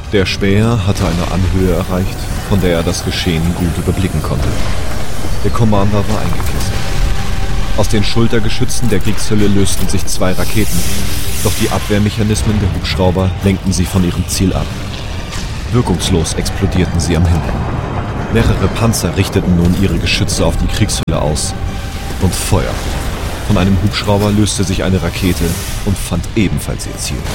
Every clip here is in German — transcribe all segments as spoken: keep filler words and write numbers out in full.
Der Späher hatte eine Anhöhe erreicht, von der er das Geschehen gut überblicken konnte. Der Commander war eingekesselt. Aus den Schultergeschützen der Kriegshülle lösten sich zwei Raketen, doch die Abwehrmechanismen der Hubschrauber lenkten sie von ihrem Ziel ab. Wirkungslos explodierten sie am Himmel. Mehrere Panzer richteten nun ihre Geschütze auf die Kriegshülle aus und Feuer. Von einem Hubschrauber löste sich eine Rakete und fand ebenfalls ihr Ziel.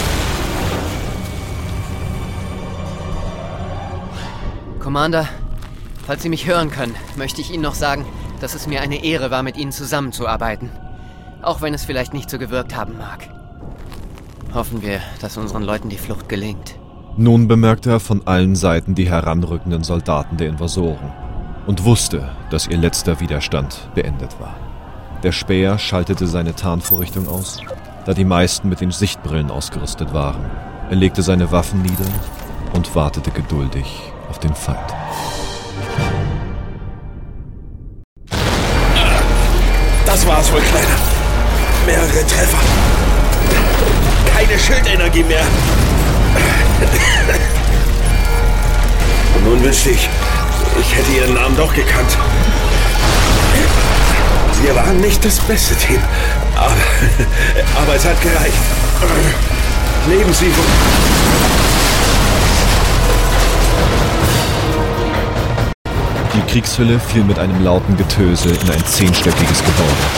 Commander, falls Sie mich hören können, möchte ich Ihnen noch sagen, dass es mir eine Ehre war, mit Ihnen zusammenzuarbeiten. Auch wenn es vielleicht nicht so gewirkt haben mag. Hoffen wir, dass unseren Leuten die Flucht gelingt. Nun bemerkte er von allen Seiten die heranrückenden Soldaten der Invasoren und wusste, dass ihr letzter Widerstand beendet war. Der Späher schaltete seine Tarnvorrichtung aus, da die meisten mit den Sichtbrillen ausgerüstet waren. Er legte seine Waffen nieder und wartete geduldig auf den Feind. Das war's wohl, Kleiner. Mehrere Treffer. Keine Schildenergie mehr. Nun wünschte ich, ich hätte Ihren Namen doch gekannt. Wir waren nicht das beste Team, aber, aber es hat gereicht. Leben Sie wohl. Die Kriegshülle fiel mit einem lauten Getöse in ein zehnstöckiges Gebäude.